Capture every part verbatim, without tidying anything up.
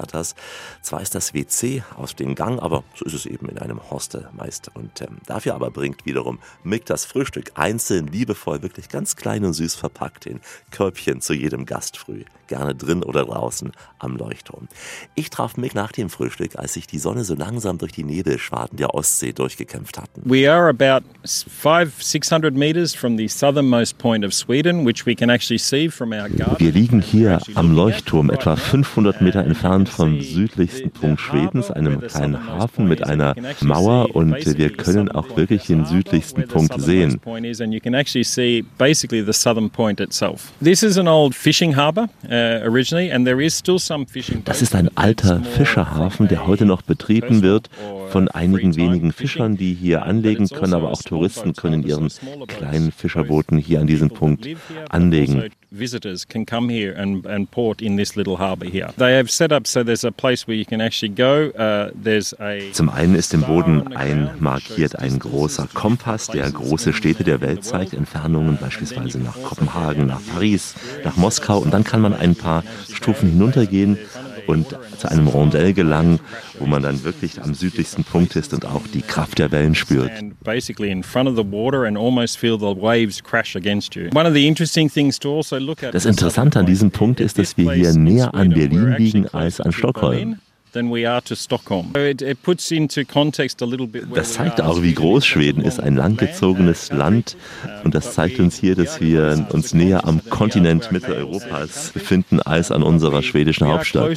Vaters. Zwar ist das W C aus dem Gang, aber so ist es eben in einem Hostel meist. Und ähm, dafür aber bringt wiederum Mick das Frühstück einzeln, liebevoll, wirklich ganz klein und süß verpackt in Körbchen zu jedem Gast früh. Gerne drin oder draußen am Leuchtturm. Ich traf Mick nach dem Frühstück, als sich die Sonne so langsam durch die Nebelschwaden der Ostsee durchgekämpft hatten. We are about five, six hundred meters from the southernmost point of Sweden, which we can actually see from our garden. Wir liegen hier am Leuchtturm, etwa fünfhundert Meter entfernt vom südlichsten Punkt Schwedens, einem kleinen Hafen mit einer Mauer, und wir können auch wirklich den südlichsten Punkt sehen. This is an old fishing harbor. Originally, and there is still some fishing. Das ist ein alter Fischerhafen, der heute noch betrieben wird von einigen wenigen Fischern, die hier anlegen können, aber auch Touristen können in ihren kleinen Fischerbooten hier an diesem Punkt anlegen. Visitors can come here and, and port in this little harbor here. They have set up so there's a place where you can actually go. Uh, there's a Zum einen ist im Boden einmarkiert ein großer Kompass, der große Städte der Welt zeigt, Entfernungen beispielsweise nach Kopenhagen, nach Paris, nach Moskau, und dann kann man ein paar Stufen hinuntergehen und zu einem Rondell gelangen, wo man dann wirklich am südlichsten Punkt ist und auch die Kraft der Wellen spürt. Das Interessante an diesem Punkt ist, dass wir hier näher an Berlin liegen als an Stockholm. Das zeigt auch, wie groß Schweden ist, ein langgezogenes Land, und das zeigt uns hier, dass wir uns näher am Kontinent Mitteleuropas befinden als an unserer schwedischen Hauptstadt.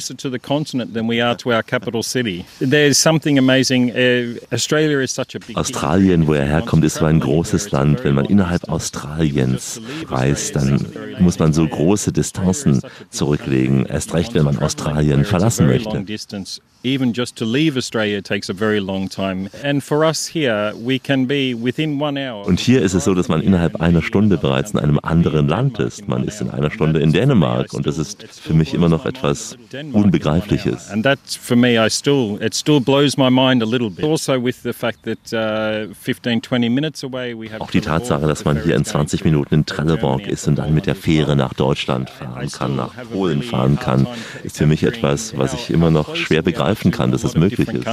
Australien, wo er herkommt, ist so ein großes Land. Wenn man innerhalb Australiens reist, dann muss man so große Distanzen zurücklegen, erst recht, wenn man Australien verlassen möchte. Even just to leave Australia takes a very long time. And for us here, we can be within one hour. Und hier ist es so, dass man innerhalb einer Stunde bereits in einem anderen Land ist. Man ist in einer Stunde in Dänemark, und das ist für mich immer noch etwas Unbegreifliches. And that for me, I still it still blows my mind a little bit. Also with the fact that uh, fifteen, twenty minutes away we have. Auch die Tatsache, dass man hier in zwanzig Minuten in Trelleborg ist und dann mit der Fähre nach Deutschland fahren kann, nach Polen fahren kann, ist für mich etwas, was ich immer noch schwer begreife kann, dass es möglich ist.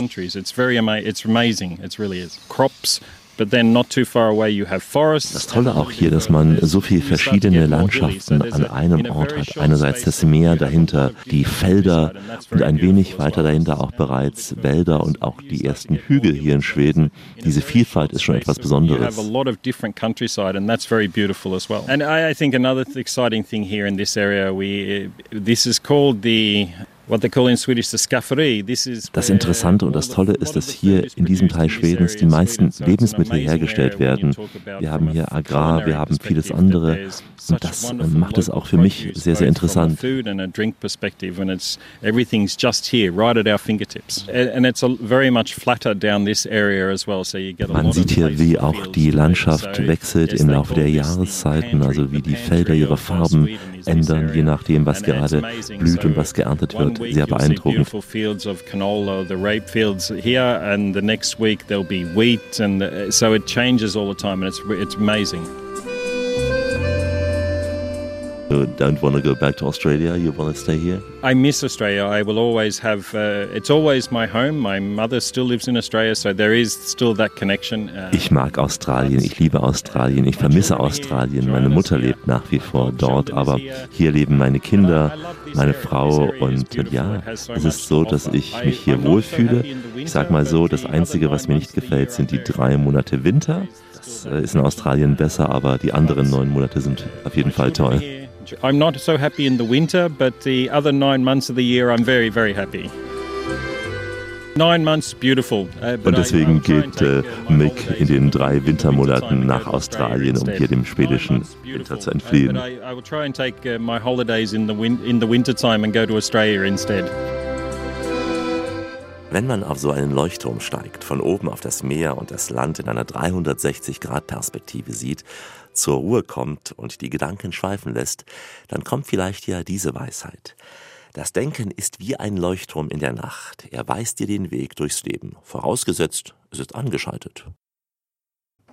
Das Tolle auch hier, dass man so viele verschiedene Landschaften an einem Ort hat. Einerseits das Meer, dahinter die Felder und ein wenig weiter dahinter auch bereits Wälder und auch die ersten Hügel hier in Schweden. Diese Vielfalt ist schon etwas Besonderes. And I think another exciting thing here in this area, we this is called the What they call in Swedish the skafferi. Das Interessante und das Tolle ist, dass hier in diesem Teil Schwedens die meisten Lebensmittel hergestellt werden. Wir haben hier Agrar, wir haben vieles andere, und das macht es auch für mich sehr, sehr interessant. Man sieht hier, wie auch die Landschaft wechselt im Laufe der Jahreszeiten, also wie die Felder ihre Farben ändern, je nachdem, was gerade blüht und was geerntet wird. Sehr beeindruckend. You don't want to go back to Australia, you want to stay here? I miss Australia. I will always have, uh, it's always my home. My mother still lives in Australia, so there is still that connection. Uh, ich mag Australien, ich liebe Australien, ich vermisse Australien. Meine Mutter lebt nach wie vor dort, aber hier leben meine Kinder, meine Frau, und ja, es ist so, dass ich mich hier wohlfühle. Ich sag mal so, das Einzige, was mir nicht gefällt, sind die drei Monate Winter. Das ist in Australien besser, aber die anderen neun Monate sind auf jeden Fall toll. I'm not so happy in the winter, but the other nine months of the year I'm very, very happy. Nine months, beautiful. Uh, Und deswegen geht äh, Mick in den drei Wintermonaten nach Australien, um hier dem schwedischen Winter zu entfliehen. I, I will try and take uh, my holidays in the win- in the winter time and go to Australia instead. Wenn man auf so einen Leuchtturm steigt, von oben auf das Meer und das Land in einer dreihundertsechzig Grad Perspektive sieht, zur Ruhe kommt und die Gedanken schweifen lässt, dann kommt vielleicht ja diese Weisheit. Das Denken ist wie ein Leuchtturm in der Nacht. Er weist dir den Weg durchs Leben, vorausgesetzt, es ist angeschaltet.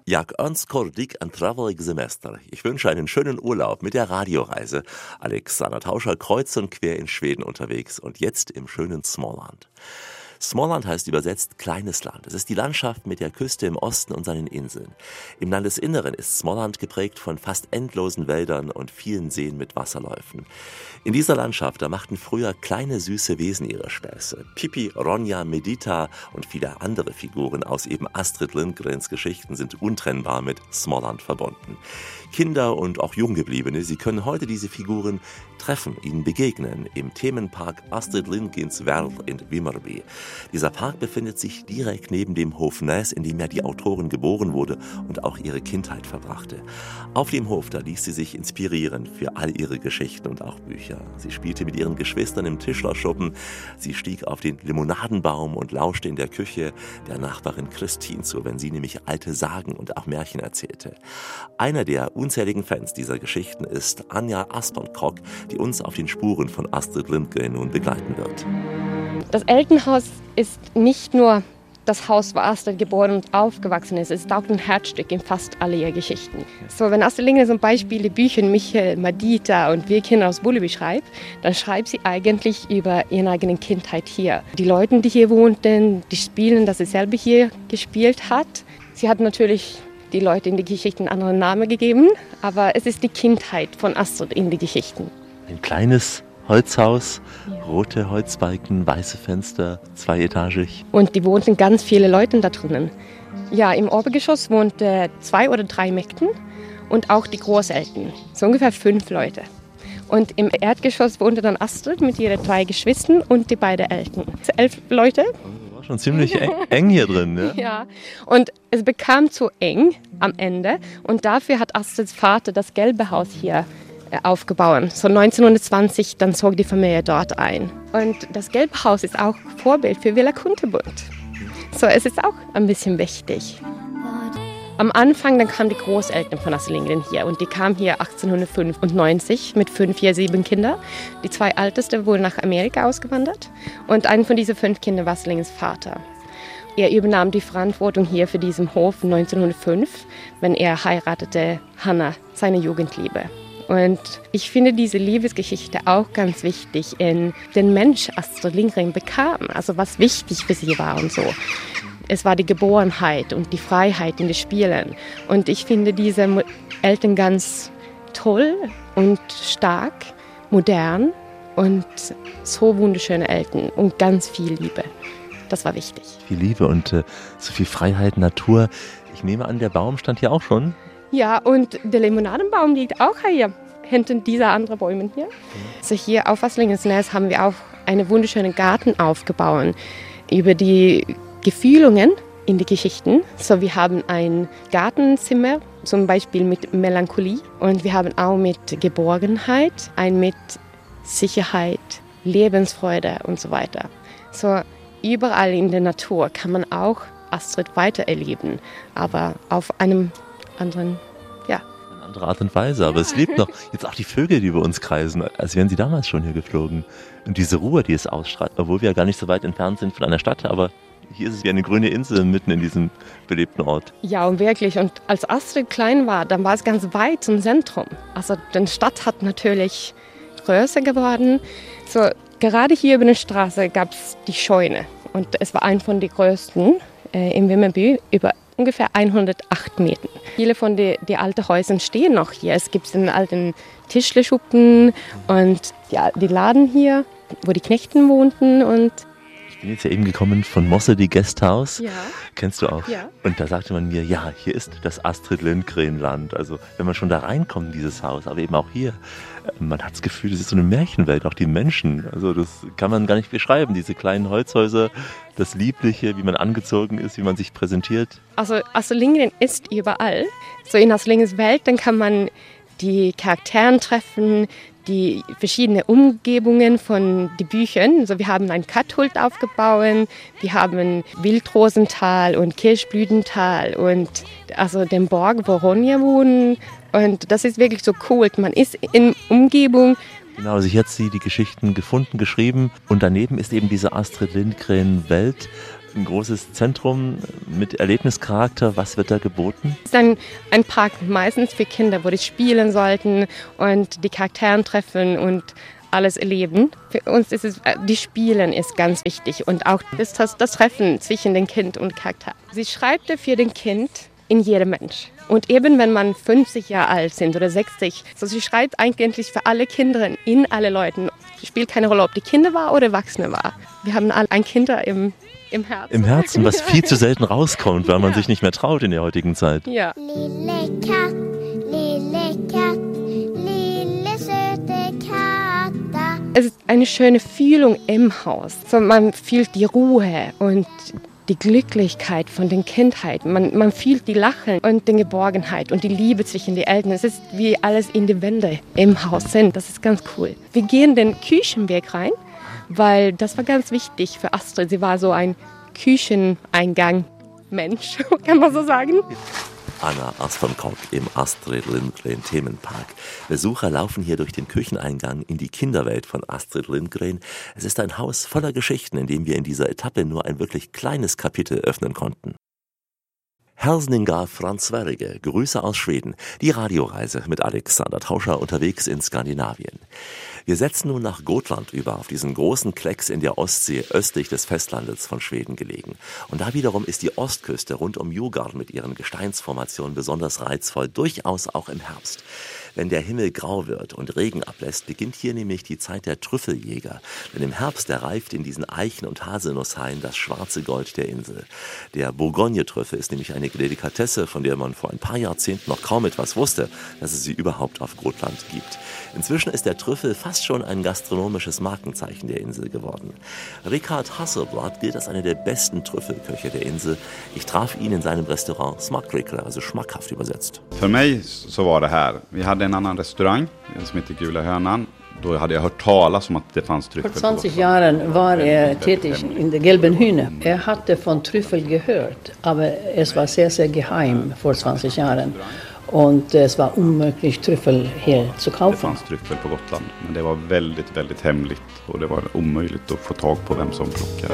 Jag önskar dig ein travelig Semester. Ich wünsche einen schönen Urlaub mit der Radioreise. Alexander Tauscher kreuz und quer in Schweden unterwegs und jetzt im schönen Småland. Småland heißt übersetzt kleines Land. Es ist die Landschaft mit der Küste im Osten und seinen Inseln. Im Landesinneren ist Småland geprägt von fast endlosen Wäldern und vielen Seen mit Wasserläufen. In dieser Landschaft, da machten früher kleine süße Wesen ihre Späße. Pippi, Ronja, Medita und viele andere Figuren aus eben Astrid Lindgrens Geschichten sind untrennbar mit Småland verbunden. Kinder und auch Junggebliebene, sie können heute diese Figuren treffen, ihnen begegnen im Themenpark Astrid Lindgrens Värld in Vimmerby. Dieser Park befindet sich direkt neben dem Hof Näs, in dem ja die Autorin geboren wurde und auch ihre Kindheit verbrachte. Auf dem Hof, da ließ sie sich inspirieren für all ihre Geschichten und auch Bücher. Sie spielte mit ihren Geschwistern im Tischlerschuppen, sie stieg auf den Limonadenbaum und lauschte in der Küche der Nachbarin Christine zu, wenn sie nämlich alte Sagen und auch Märchen erzählte. Einer der unzähligen Fans dieser Geschichten ist Anja Aspernkrock, die uns auf den Spuren von Astrid Lindgren nun begleiten wird. Das Elternhaus ist nicht nur das Haus, wo Astrid geboren und aufgewachsen ist. Es ist auch ein Herzstück in fast all ihrer Geschichten. So, wenn Astrid Lindgren zum Beispiel die Bücher Michael, Medita und Wir Kinder aus Bullerby schreibt, dann schreibt sie eigentlich über ihre eigene Kindheit hier. Die Leute, die hier wohnten, die Spielen, dass sie selber hier gespielt hat. Sie hat natürlich die Leute in die Geschichten einen anderen Namen gegeben, aber es ist die Kindheit von Astrid in die Geschichten. Ein kleines Holzhaus, ja. Rote Holzbalken, weiße Fenster, zweietagig. Und die wohnten ganz viele Leute da drinnen. Ja, im Obergeschoss wohnten zwei oder drei Mägden und auch die Großeltern, so ungefähr fünf Leute. Und im Erdgeschoss wohnte dann Astrid mit ihren drei Geschwistern und die beiden Eltern. Elf Leute. War schon ziemlich eng, eng hier drin, ne? Ja, und es bekam zu eng am Ende und dafür hat Astrids Vater das gelbe Haus hier aufgebaut. So neunzehnhundertzwanzig, dann zog die Familie dort ein. Und das gelbe Haus ist auch Vorbild für Villa Kunterbund. So, es ist auch ein bisschen wichtig. Am Anfang, dann kamen die Großeltern von Astrid Lindgren hier und die kamen hier achtzehnhundertfünfundneunzig mit fünf, vier, sieben Kindern. Die zwei ältesten wurden nach Amerika ausgewandert und ein von diesen fünf Kindern war Astrid Lindgrens Vater. Er übernahm die Verantwortung hier für diesen Hof neunzehnhundertfünf, wenn er heiratete Hannah, seine Jugendliebe. Und ich finde diese Liebesgeschichte auch ganz wichtig in den Mensch Astrid Lindgren bekam, also was wichtig für sie war und so. Es war die Geborenheit und die Freiheit in den Spielen. Und ich finde diese Eltern ganz toll und stark, modern und so wunderschöne Eltern und ganz viel Liebe. Das war wichtig. Viel Liebe und äh, so viel Freiheit, Natur. Ich nehme an, der Baum stand hier auch schon. Ja, und der Limonadenbaum liegt auch hier, hinter dieser anderen Bäumen hier. Also hier auf Astrid Lindgrens Näs haben wir auch einen wunderschönen Garten aufgebaut über die Gefühlungen in die Geschichten. So, wir haben ein Gartenzimmer, zum Beispiel mit Melancholie, und wir haben auch mit Geborgenheit, ein mit Sicherheit, Lebensfreude und so weiter. So, überall in der Natur kann man auch Astrid weitererleben, aber auf einem anderen, ja. Eine andere Art und Weise, aber ja. Es lebt noch. Jetzt auch die Vögel, die über uns kreisen, als wären sie damals schon hier geflogen. Und diese Ruhe, die es ausstrahlt, obwohl wir ja gar nicht so weit entfernt sind von einer Stadt, aber hier ist es wie eine grüne Insel mitten in diesem belebten Ort. Ja, und wirklich. Und als Astrid klein war, dann war es ganz weit zum Zentrum. Also die Stadt hat natürlich größer geworden. So, gerade hier über der Straße gab es die Scheune. Und es war ein von den größten äh, in Vimmerby, über ungefähr hundertacht Meter. Viele von den die alten Häusern stehen noch hier. Es gibt einen alten Tischlerschuppen und ja, die Laden hier, wo die Knechten wohnten. Und ich bin jetzt ja eben gekommen von Mosse, die Gästhaus. Ja. Kennst du auch? Ja. Und da sagte man mir, ja, hier ist das Astrid Lindgren-Land. Also wenn man schon da reinkommt in dieses Haus, aber eben auch hier, man hat das Gefühl, es ist so eine Märchenwelt, auch die Menschen. Also das kann man gar nicht beschreiben, diese kleinen Holzhäuser, das Liebliche, wie man angezogen ist, wie man sich präsentiert. Also Astrid Lindgren ist überall. So in Astrid Lindgrens Welt, dann kann man die Charakteren treffen, die verschiedenen Umgebungen von den Büchern. Also wir haben ein Katthult aufgebaut, wir haben Wildrosental und Kirschblütental und also den Borg, wo Ronja wohnen. Und das ist wirklich so cool. Man ist in Umgebung. Genau, also ich habe sie die Geschichten gefunden, geschrieben und daneben ist eben diese Astrid Lindgren-Welt. ein großes Zentrum mit Erlebnischarakter. Was wird da geboten? Es ist ein, ein Park meistens für Kinder, wo die spielen sollten und die Charakteren treffen und alles erleben. Für uns ist es, die Spielen ist ganz wichtig und auch das, das, das Treffen zwischen dem Kind und Charakter. Sie schreibt für den Kind in jedem Mensch. Und eben wenn man fünfzig Jahre alt sind oder sechzig, so sie schreibt eigentlich für alle Kinder, in alle Leuten. Es spielt keine Rolle, ob die Kinder war oder Erwachsene war. Wir haben alle ein Kinder im, im Herzen. Im Herzen, was viel zu selten rauskommt, weil man ja. sich nicht mehr traut in der heutigen Zeit. Ja. Lille Katt, lille Katt, lille söte Katta. Es ist eine schöne Fühlung im Haus. So, man fühlt die Ruhe und die Glücklichkeit von der Kindheit. Man, man fühlt die Lachen und die Geborgenheit und die Liebe zwischen den Eltern. Es ist wie alles in die Wände im Haus sind. Das ist ganz cool. Wir gehen den Küchenweg rein, weil das war ganz wichtig für Astrid. Sie war so ein Kücheneingang-Mensch, kann man so sagen. Anna Asfamkok im Astrid Lindgren Themenpark. Besucher laufen hier durch den Kücheneingang in die Kinderwelt von Astrid Lindgren. Es ist ein Haus voller Geschichten, in dem wir in dieser Etappe nur ein wirklich kleines Kapitel öffnen konnten. Helsninga Franz Sverige, Grüße aus Schweden. Die Radioreise mit Alexander Tauscher unterwegs in Skandinavien. Wir setzen nun nach Gotland über, auf diesen großen Klecks in der Ostsee östlich des Festlandes von Schweden gelegen. Und da wiederum ist die Ostküste rund um Djurgården mit ihren Gesteinsformationen besonders reizvoll, durchaus auch im Herbst. Wenn der Himmel grau wird und Regen ablässt, beginnt hier nämlich die Zeit der Trüffeljäger. Denn im Herbst erreift in diesen Eichen- und Haselnusshainen das schwarze Gold der Insel. Der Bourgogne-Trüffel ist nämlich eine Delikatesse, von der man vor ein paar Jahrzehnten noch kaum etwas wusste, dass es sie überhaupt auf Gotland gibt. Inzwischen ist der Trüffel fast schon ein gastronomisches Markenzeichen der Insel geworden. Richard Hasselblad gilt als einer der besten Trüffelköche der Insel. Ich traf ihn in seinem Restaurant Smakrikler, also schmackhaft übersetzt. För mig så var det här. Vi hade en annan restaurang som heter Gula Hönan. Då hade jag hört talas om att det fanns tryffel. För zwanzig Jahren war er tätig in der Gelben Hühne. Er hatte von Trüffel gehört, aber es war sehr, sehr geheim vor zwanzig Jahren. Und es war unmöglich, Trüffel hier zu kaufen. Det fanns tryffel på Gotland, men det var väldigt, väldigt hemligt. Och det var omöjligt att få tag på vem som plockade.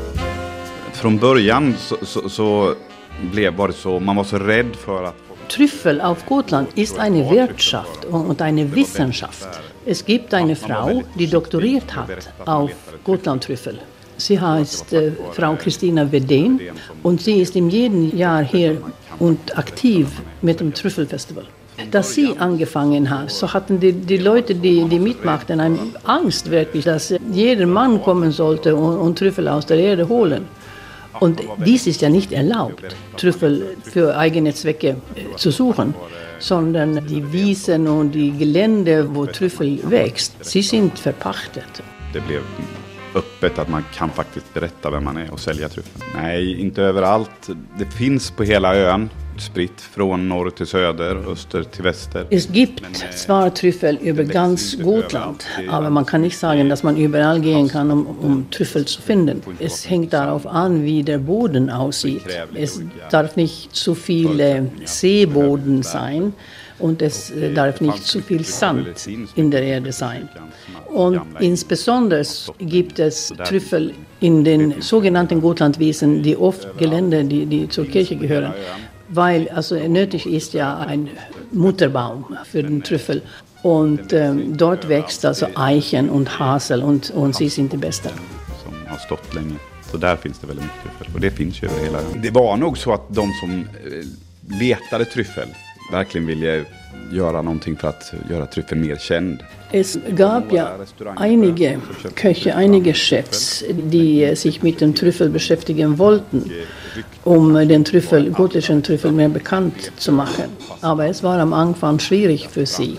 Från början så, så, så blev var det så, man var så rädd för att... Trüffel auf Gotland ist eine Wirtschaft und eine Wissenschaft. Es gibt eine Frau, die doktoriert hat auf Gotlandtrüffel. Sie heißt äh, Frau Christina Wedén und sie ist in jedem Jahr hier und aktiv mit dem Trüffelfestival. Dass sie angefangen hat, so hatten die, die Leute, die, die mitmachten, eine Angst wirklich, dass jeder Mann kommen sollte und, und Trüffel aus der Erde holen. Und dies ist ja nicht erlaubt, Trüffel für eigene Zwecke zu suchen, sondern die Wiesen und die Gelände, wo Trüffel wächst, sie sind verpachtet. Det blev öppet att man kan faktiskt berätta vem man är och sälja tryffeln. Nej, inte överallt. Det finns på hela ön, spritt från norr till söder, öster till väster. Es gibt zwar Trüffel über ganz Gotland, aber man kann nicht sagen, dass man überall gehen kann, um, um Trüffel zu finden. Es hängt darauf an, wie der Boden aussieht. Es darf nicht zu viel äh, Seeboden sein. Und es äh, darf nicht zu viel Sand in der Erde sein. Und insbesondere gibt es Trüffel in den sogenannten Gotlandwiesen, die oft Gelände, die, die zur Kirche gehören. Weil also nötig ist ja ein Mutterbaum für den Trüffel. Und ähm, dort wächst also Eichen und Hasel und, und sie sind die besten. Som har stått länge. Så där finns det väldigt mycket tryffel. Och det finns ju över hela ön. Det var nog så att de som letade tryffel verkligen ville göra någonting för att göra tryffeln mer känd. Es gab ja einige Köche, einige Chefs, die sich mit dem Trüffel beschäftigen wollten, um den Trüffel, gotischen Trüffel mehr bekannt zu machen. Aber es war am Anfang schwierig für sie,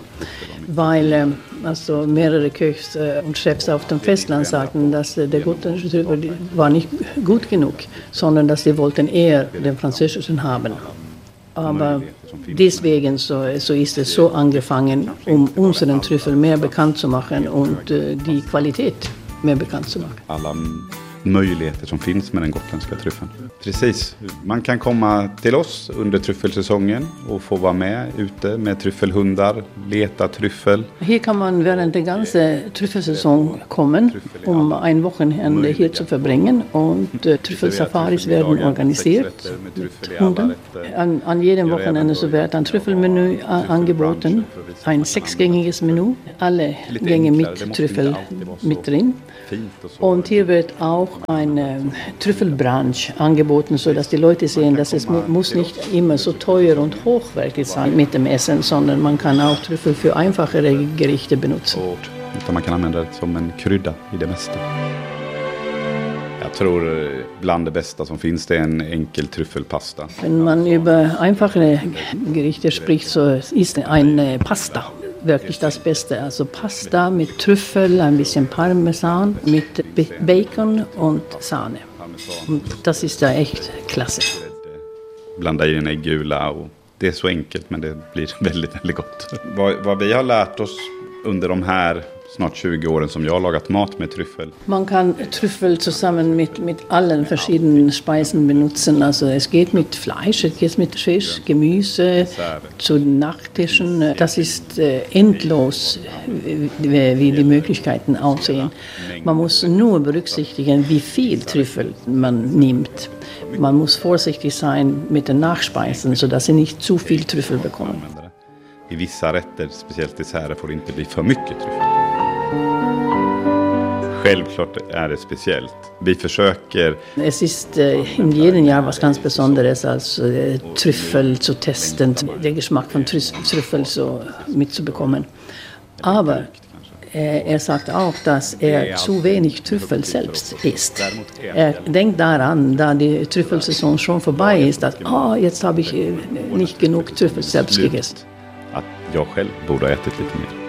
weil also mehrere Köchs und Chefs auf dem Festland sagten, dass der gotische Trüffel war nicht gut genug, sondern dass sie wollten eher den französischen haben. Aber deswegen so, so ist es so angefangen, um unseren Trüffel mehr bekannt zu machen und äh, die Qualität mehr bekannt zu machen. Alla möjligheter som finns med den gotländska tryffeln. Precis, man kan komma till oss under tryffelsäsongen och få vara med ute med tryffelhundar, leta tryffel. Hier kann man während der ganzen Trüffelsaison kommen, um ein Wochenende hier zu verbringen. Und äh, Trüffelsafaris werden organisiert mit Hunden. An, an jedem Wochenende so wird ein Trüffelmenü äh, angeboten, ein sechsgängiges Menü, alle Gänge mit Trüffel mit drin. Und hier wird auch eine Trüffelbranche angeboten, sodass die Leute sehen, dass es mu- muss nicht immer so teuer und hochwertig sein mit dem Essen, sondern man kann auch Trüffel för einfachere Gerichte benutzen. Utan man kan använda det som en krydda i det mesta. Jag tror bland det bästa som finns det är en enkel tryffelpasta. Wenn man über einfache Gerichte spricht, so ist eine Pasta wirklich das Beste. Also Pasta mit Trüffel, ein bisschen Parmesan, mit Bacon und Sahne. Und das ist ja echt klasse. Blanda i en äggula och det är så enkelt men det blir väldigt, väldigt gott. Vad, vad vi har lärt oss under de här snart tjugo åren som jag har lagat mat med tryffel. Man kann Trüffel zusammen mit, mit allen verschiedenen Speisen benutzen. Also es geht mit Fleisch, es geht mit Fisch, Gemüse, zu Nachtischen. Das ist äh, endlos, wie, wie die Möglichkeiten aussehen. Man muss nur berücksichtigen, wie viel Trüffel man nimmt. Man muss vorsichtig sein mit den Nachspeisen, sodass sie nicht zu viel Trüffel bekommen. I vissa rätter, speciellt desserter, får det inte bli för mycket tryffel. Självklart är det speciellt. Vi försöker... Es ist äh, in jedem Jahr was ganz Besonderes, als äh, Trüffel zu testen, den Geschmack von Trüffel so mitzubekommen. Aber äh, er sagt auch, dass er zu wenig Trüffel selbst isst. Er denkt daran, da die Trüffelsaison schon vorbei ist, dass oh, jetzt habe ich äh, nicht genug Trüffel selbst gegessen. Att jag själv borde ha ätit lite mer.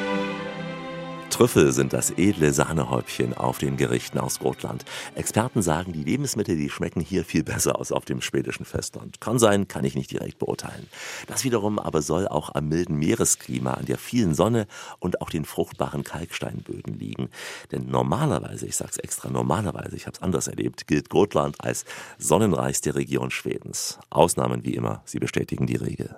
Trüffel sind das edle Sahnehäubchen auf den Gerichten aus Gotland. Experten sagen, die Lebensmittel, die schmecken hier viel besser als auf dem schwedischen Festland. Kann sein, kann ich nicht direkt beurteilen. Das wiederum aber soll auch am milden Meeresklima, an der vielen Sonne und auch den fruchtbaren Kalksteinböden liegen. Denn normalerweise, ich sag's extra normalerweise, ich hab's anders erlebt, gilt Gotland als sonnenreichste Region Schwedens. Ausnahmen wie immer, sie bestätigen die Regel.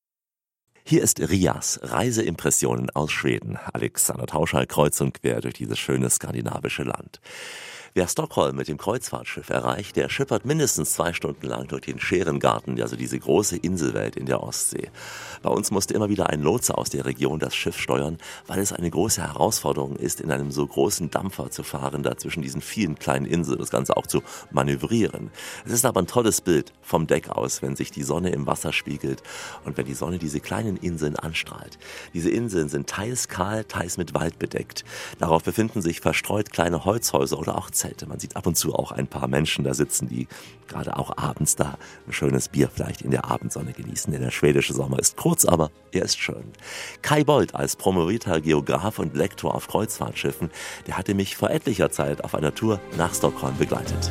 Hier ist Rias, Reiseimpressionen aus Schweden. Alexander Tauschal kreuz und quer durch dieses schöne skandinavische Land. Wer Stockholm mit dem Kreuzfahrtschiff erreicht, der schippert mindestens zwei Stunden lang durch den Scherengarten, also diese große Inselwelt in der Ostsee. Bei uns musste immer wieder ein Lotse aus der Region das Schiff steuern, weil es eine große Herausforderung ist, in einem so großen Dampfer zu fahren, da zwischen diesen vielen kleinen Inseln das Ganze auch zu manövrieren. Es ist aber ein tolles Bild vom Deck aus, wenn sich die Sonne im Wasser spiegelt und wenn die Sonne diese kleinen Inseln anstrahlt. Diese Inseln sind teils kahl, teils mit Wald bedeckt. Darauf befinden sich verstreut kleine Holzhäuser oder auch Zelte. Man sieht ab und zu auch ein paar Menschen da sitzen, die gerade auch abends da ein schönes Bier vielleicht in der Abendsonne genießen. Denn der schwedische Sommer ist kurz, aber er ist schön. Kai Bold als promovierter Geograf und Lektor auf Kreuzfahrtschiffen, der hatte mich vor etlicher Zeit auf einer Tour nach Stockholm begleitet.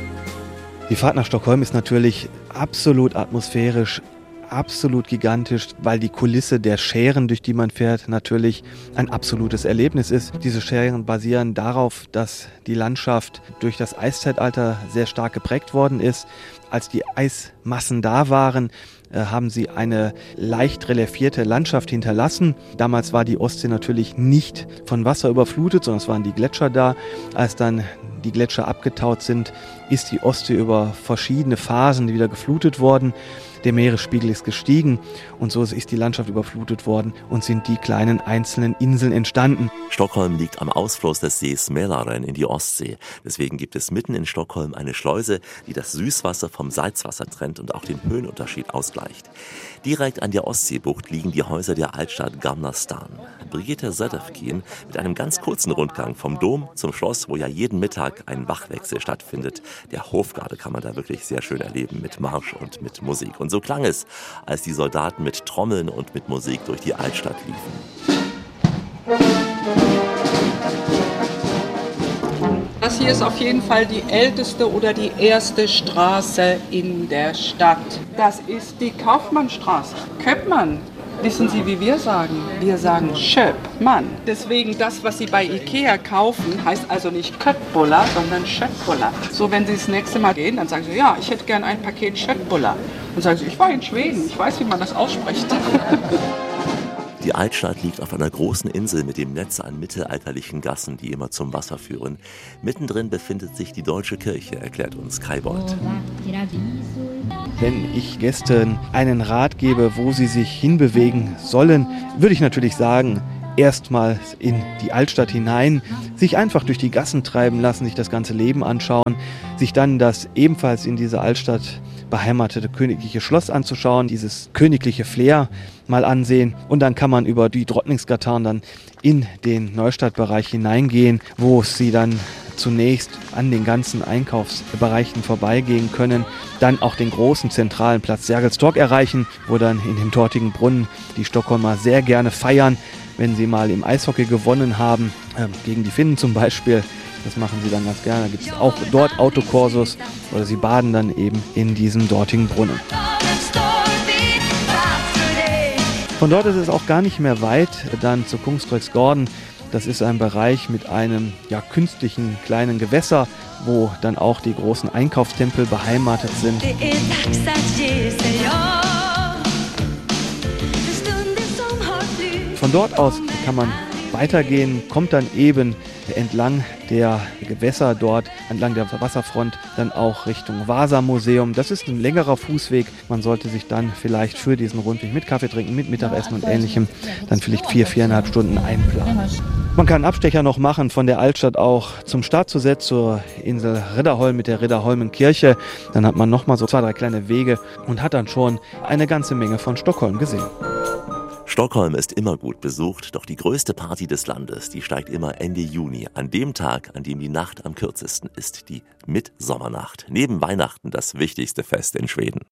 Die Fahrt nach Stockholm ist natürlich absolut atmosphärisch, absolut gigantisch, weil die Kulisse der Schären, durch die man fährt, natürlich ein absolutes Erlebnis ist. Diese Schären basieren darauf, dass die Landschaft durch das Eiszeitalter sehr stark geprägt worden ist. Als die Eismassen da waren, haben sie eine leicht reliefierte Landschaft hinterlassen. Damals war die Ostsee natürlich nicht von Wasser überflutet, sondern es waren die Gletscher da. Als dann die Gletscher abgetaut sind, ist die Ostsee über verschiedene Phasen wieder geflutet worden. Der Meeresspiegel ist gestiegen und so ist die Landschaft überflutet worden und sind die kleinen einzelnen Inseln entstanden. Stockholm liegt am Ausfluss des Sees Mälaren in die Ostsee. Deswegen gibt es mitten in Stockholm eine Schleuse, die das Süßwasser vom Salzwasser trennt und auch den Höhenunterschied ausgleicht. Direkt an der Ostseebucht liegen die Häuser der Altstadt Gamla Stan. Brigitte Söderfkin mit einem ganz kurzen Rundgang vom Dom zum Schloss, wo ja jeden Mittag ein Wachwechsel stattfindet. Der Hofgarde kann man da wirklich sehr schön erleben mit Marsch und mit Musik. Und so klang es, als die Soldaten mit Trommeln und mit Musik durch die Altstadt liefen. Das hier ist auf jeden Fall die älteste oder die erste Straße in der Stadt. Das ist die Kaufmannstraße. Köpman Wissen Sie, wie wir sagen? Wir sagen Köpman. Deswegen das, was Sie bei Ikea kaufen, heißt also nicht Köttbullar, sondern Köttbullar. So, wenn Sie das nächste Mal gehen, dann sagen Sie, ja, ich hätte gern ein Paket Köttbullar. Und sagen Sie, ich war in Schweden, ich weiß, wie man das ausspricht. Die Altstadt liegt auf einer großen Insel mit dem Netz an mittelalterlichen Gassen, die immer zum Wasser führen. Mittendrin befindet sich die Deutsche Kirche, erklärt uns Kai Bold. Wenn ich Gästen einen Rat gebe, wo sie sich hinbewegen sollen, würde ich natürlich sagen, erstmal in die Altstadt hinein, sich einfach durch die Gassen treiben lassen, sich das ganze Leben anschauen, sich dann das ebenfalls in dieser Altstadt beheimatete königliche Schloss anzuschauen, dieses königliche Flair mal ansehen und dann kann man über die Drottningsgatan dann in den Neustadtbereich hineingehen, wo sie dann zunächst an den ganzen Einkaufsbereichen vorbeigehen können, dann auch den großen zentralen Platz Sergels Torg erreichen, wo dann in dem dortigen Brunnen die Stockholmer sehr gerne feiern, wenn sie mal im Eishockey gewonnen haben, äh, gegen die Finnen zum Beispiel. Das machen sie dann ganz gerne. Da gibt es auch dort Autokursus oder sie baden dann eben in diesem dortigen Brunnen. Von dort ist es auch gar nicht mehr weit dann zu Kungsträuksgården. Das ist ein Bereich mit einem ja, künstlichen kleinen Gewässer, wo dann auch die großen Einkaufstempel beheimatet sind. Von dort aus kann man weitergehen, kommt dann eben entlang der Gewässer dort, entlang der Wasserfront, dann auch Richtung Vasa-Museum. Das ist ein längerer Fußweg. Man sollte sich dann vielleicht für diesen Rundweg mit Kaffee trinken, mit Mittagessen und Ähnlichem dann vielleicht vier, viereinhalb Stunden einplanen. Man kann einen Abstecher noch machen von der Altstadt auch zum Startzusetz zur Insel Riddarholm mit der Riddarholmenkirche. Dann hat man nochmal so zwei, drei kleine Wege und hat dann schon eine ganze Menge von Stockholm gesehen. Stockholm ist immer gut besucht, doch die größte Party des Landes, die steigt immer Ende Juni, an dem Tag, an dem die Nacht am kürzesten ist, die Mitsommernacht. Neben Weihnachten das wichtigste Fest in Schweden.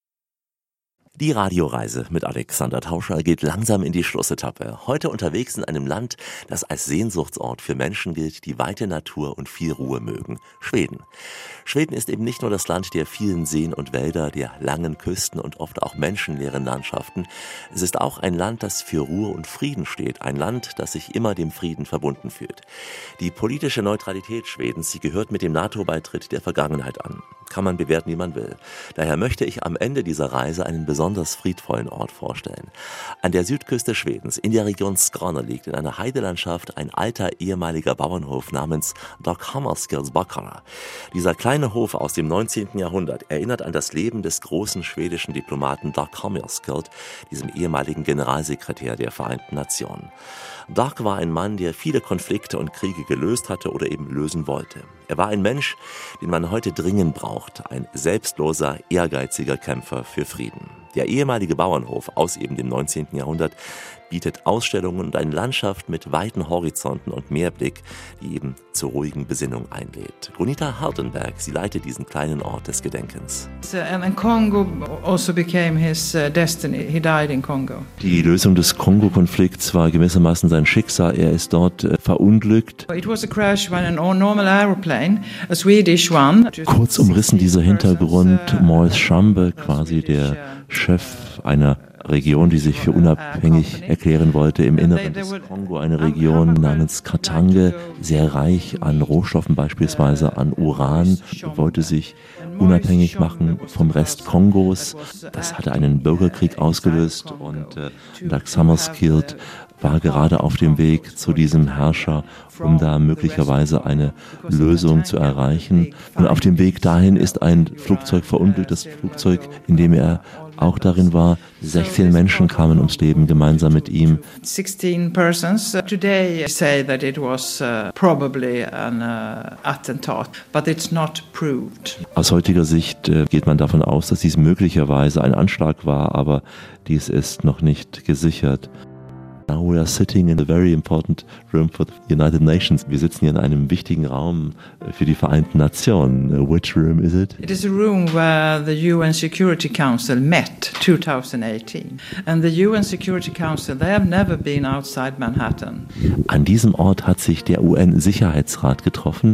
Die Radioreise mit Alexander Tauscher geht langsam in die Schlussetappe. Heute unterwegs in einem Land, das als Sehnsuchtsort für Menschen gilt, die weite Natur und viel Ruhe mögen. Schweden. Schweden ist eben nicht nur das Land der vielen Seen und Wälder, der langen Küsten und oft auch menschenleeren Landschaften. Es ist auch ein Land, das für Ruhe und Frieden steht. Ein Land, das sich immer dem Frieden verbunden fühlt. Die politische Neutralität Schwedens, sie gehört mit dem NATO-Beitritt der Vergangenheit an. Kann man bewerten, wie man will. Daher möchte ich am Ende dieser Reise einen besonders friedvollen Ort vorstellen. An der Südküste Schwedens, in der Region Skåne, liegt in einer Heidelandschaft ein alter ehemaliger Bauernhof namens Dag Hammarskjölds Backara. Dieser kleine Hof aus dem neunzehnten Jahrhundert erinnert an das Leben des großen schwedischen Diplomaten Dag Hammarskjöld, diesem ehemaligen Generalsekretär der Vereinten Nationen. Dag war ein Mann, der viele Konflikte und Kriege gelöst hatte oder eben lösen wollte. Er war ein Mensch, den man heute dringend braucht, ein selbstloser, ehrgeiziger Kämpfer für Frieden. Der ehemalige Bauernhof aus eben dem neunzehnten Jahrhundert bietet Ausstellungen und eine Landschaft mit weiten Horizonten und Meerblick, die eben zur ruhigen Besinnung einlädt. Gunita Hardenberg, sie leitet diesen kleinen Ort des Gedenkens. And Congo also became his destiny. He died in Congo. Die Lösung des Kongo-Konflikts war gewissermaßen sein Schicksal. Er ist dort äh, verunglückt. It was a crash when a normal aeroplane, a Swedish one. Kurz umrissen dieser Hintergrund Mois Schambe, quasi der Chef einer Region, die sich für unabhängig erklären wollte im Inneren des Kongo, eine Region namens Katange, sehr reich an Rohstoffen, beispielsweise an Uran, wollte sich unabhängig machen vom Rest Kongos. Das hatte einen Bürgerkrieg ausgelöst und äh, Dag Hammarskjöld war gerade auf dem Weg zu diesem Herrscher, um da möglicherweise eine Lösung zu erreichen. Und auf dem Weg dahin ist ein Flugzeug verunglückt, das Flugzeug, in dem er auch darin war. sechzehn Menschen kamen ums Leben gemeinsam mit ihm. sixteen persons. Today say that it was uh, probably an uh, attentat, but it's not proved. Aus heutiger Sicht äh, geht man davon aus, dass dies möglicherweise ein Anschlag war, aber dies ist noch nicht gesichert. Now we are sitting in a very important room for the United Nations. Wir sitzen hier in einem wichtigen Raum für die Vereinten Nationen. Which room is it? It is a room where the U N Security Council met twenty eighteen. And the U N Security Council, they have never been outside Manhattan. An diesem Ort hat sich der U N-Sicherheitsrat getroffen.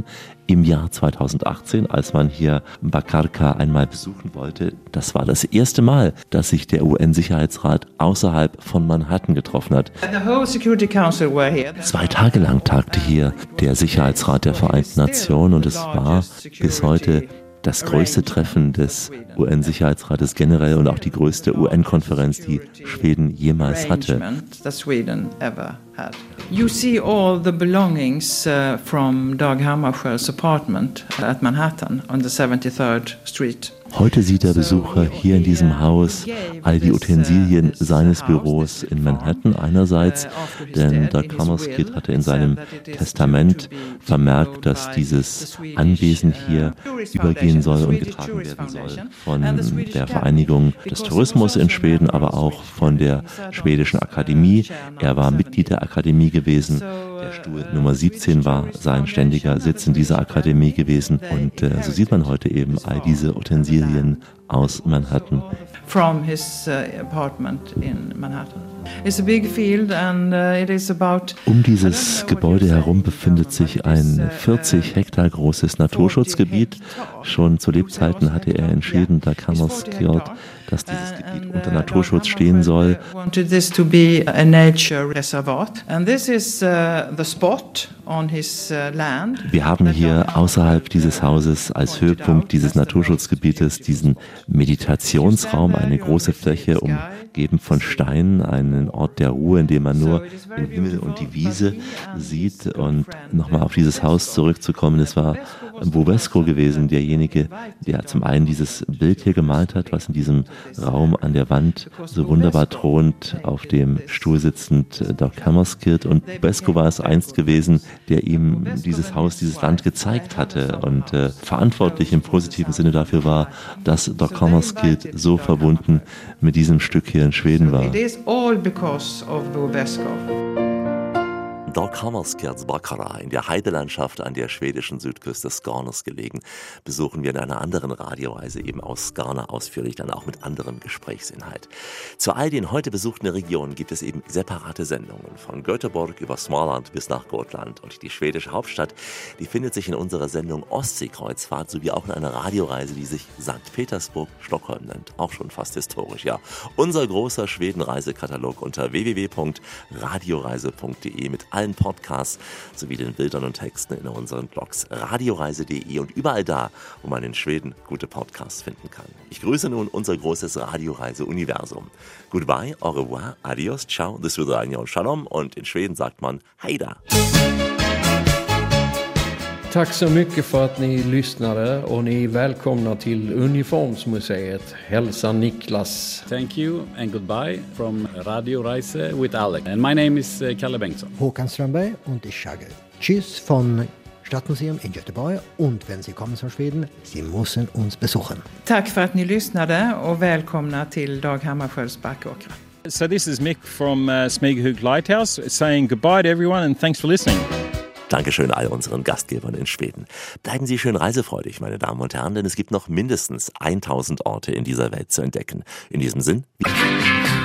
im Jahr zweitausendachtzehn, als man hier Bakarka einmal besuchen wollte. Das war das erste Mal, dass sich der U N-Sicherheitsrat außerhalb von Manhattan getroffen hat. Zwei Tage lang tagte hier der Sicherheitsrat der Vereinten Nationen und es war bis heute das größte Treffen des U N-Sicherheitsrates generell und auch die größte U N-Konferenz, die Schweden jemals hatte. You see all the belongings uh, from Dag Hammarskjöld's apartment at Manhattan on the seventy-third Street. Heute sieht der Besucher hier in diesem Haus all die Utensilien seines Büros in Manhattan einerseits, denn Dag Hammarskjöld hatte in seinem Testament vermerkt, dass dieses Anwesen hier übergehen soll und getragen werden soll von der Vereinigung des Tourismus in Schweden, aber auch von der Schwedischen Akademie. Er war Mitglied der Akademie gewesen. Der Stuhl Nummer siebzehn war sein ständiger Sitz in dieser Akademie gewesen. Und äh, so sieht man heute eben all diese Utensilien aus Manhattan. From his uh, apartment in Manhattan. It's a big field and uh, it is about. Um dieses Gebäude herum befindet sich ein vierzig Hektar großes Naturschutzgebiet. Schon zu Lebzeiten hatte er entschieden, Dag Hammarskjöld, dass dieses Gebiet unter Naturschutz stehen soll. Wanted this to be a nature reservat and this is uh, the spot on his uh, land. Wir haben hier außerhalb dieses Hauses als Höhepunkt dieses Naturschutzgebietes diesen Meditationsraum, eine große Fläche umgeben von Steinen, einen Ort der Ruhe, in dem man nur den Himmel und die Wiese sieht. Und nochmal auf dieses Haus zurückzukommen, es war Bubesco gewesen, derjenige, der zum einen dieses Bild hier gemalt hat, was in diesem Raum an der Wand so wunderbar thront, auf dem Stuhl sitzend Dag Hammarskjöld. Und Bubesco war es einst gewesen, der ihm dieses Haus, dieses Land gezeigt hatte und äh, verantwortlich im positiven Sinne dafür war, dass Dag Hammarskjöld so verbunden mit diesem Stück hier in Schweden war. It is all because of Bubesco. Dag Hammarskjölds Bakkara in der Heidelandschaft an der schwedischen Südküste Skånes gelegen, besuchen wir in einer anderen Radioreise eben aus Skåne ausführlich, dann auch mit anderem Gesprächsinhalt. Zu all den heute besuchten Regionen gibt es eben separate Sendungen, von Göteborg über Småland bis nach Gotland. Und die schwedische Hauptstadt, die findet sich in unserer Sendung Ostseekreuzfahrt sowie auch in einer Radioreise, die sich Sankt Petersburg Stockholm nennt. Auch schon fast historisch, ja. Unser großer Schweden-Reisekatalog unter w w w punkt radioreise punkt d e mit allen Podcasts sowie den Bildern und Texten in unseren Blogs radioreise punkt d e und überall da, wo man in Schweden gute Podcasts finden kann. Ich grüße nun unser großes Radioreise-Universum. Goodbye, au revoir, adios, ciao, das würde Anja Shalom und in Schweden sagt man Heida. Tack så mycket för att ni lyssnade och ni är välkomna till Uniformsmuseet. Hälsa Niklas. Thank you and goodbye from Radio Reise with Alex. And my name is Kalle Bengtsson. Håkan Strömberg und ich sage Tschüss von Stadtmuseum in Göteborg und wenn Sie kommen från Schweden, Sie müssen uns besuchen. Tack för att ni lyssnade och välkomna till Dag Hammarskjölds Backåkra. So this is Mick from uh, Smygehuk Lighthouse saying goodbye to everyone and thanks for listening. Dankeschön all unseren Gastgebern in Schweden. Bleiben Sie schön reisefreudig, meine Damen und Herren, denn es gibt noch mindestens tausend Orte in dieser Welt zu entdecken. In diesem Sinn...